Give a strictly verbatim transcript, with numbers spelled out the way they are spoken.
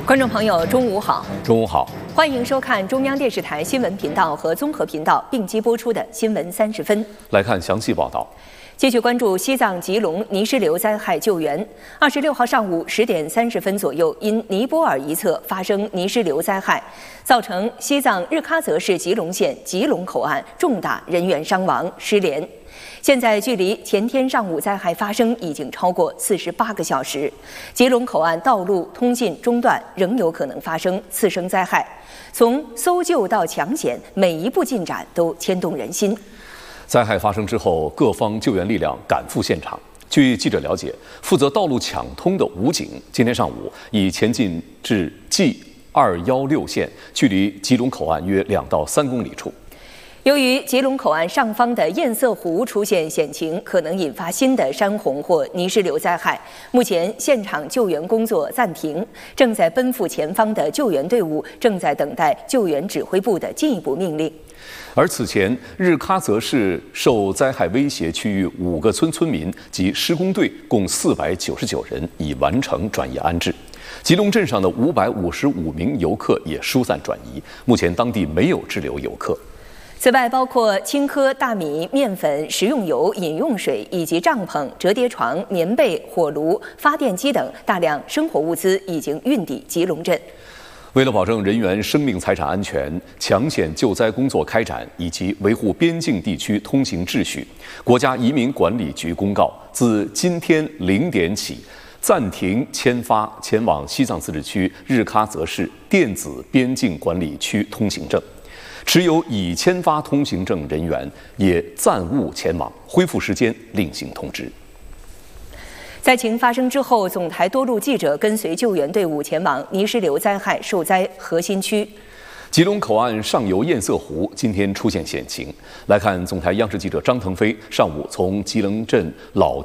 观众朋友，中午好！ 中午好， 欢迎收看中央电视台新闻频道和综合频道并机播出的《新闻三十分》。 来看详细报道。 继续关注西藏吉隆泥石流灾害救援。二十六号上午十点三十分左右，因尼泊尔一侧发生泥石流灾害，造成西藏日喀则市吉隆县吉隆口岸重大人员伤亡失联。现在距离前天上午灾害发生已经超过四十八个小时，吉隆口岸道路通信中断，仍有可能发生次生灾害。从搜救到抢险，每一步进展都牵动人心。 灾害发生之后，各方救援力量赶赴现场。据记者了解，负责道路抢通的武警今天上午已前进至 G 二一六线，距离吉隆口岸约两到三公里处。 由于吉隆口岸上方的堰塞湖出现险情，可能引发新的山洪或泥石流灾害，目前现场救援工作暂停，正在奔赴前方的救援队伍正在等待救援指挥部的进一步命令。 而此前，日喀则市受灾害威胁区域五个村村民及施工队共四百九十九人已完成转移安置。吉隆镇上的五百五十五名游客也疏散转移，目前当地没有滞留游客。 此外，包括青稞、大米、面粉、食用油、饮用水以及帐篷、折叠床、棉被、火炉、发电机等大量生活物资已经运抵吉隆镇。 为了保证人员生命财产安全，抢险救灾工作开展以及维护边境地区通行秩序，国家移民管理局公告，自今天零点起，暂停签发前往西藏自治区日喀则市电子边境管理区通行证。持有已签发通行证人员也暂勿前往，恢复时间另行通知。 灾情发生之后，总台多路记者跟随救援队伍前往泥石流灾害受灾核心区。 吉隆口岸上游堰塞湖今天出现险情。来看总台央视记者张腾飞上午从吉隆镇老